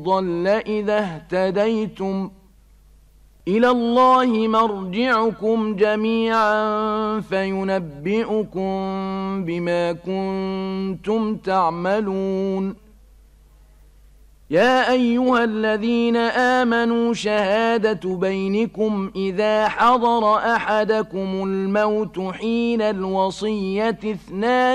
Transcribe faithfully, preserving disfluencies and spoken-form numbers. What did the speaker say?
ضل إذا اهتديتم إلى الله مرجعكم جميعا فينبئكم بما كنتم تعملون يا أيها الذين آمنوا شهادة بينكم إذا حضر أحدكم الموت حين الوصية اثنان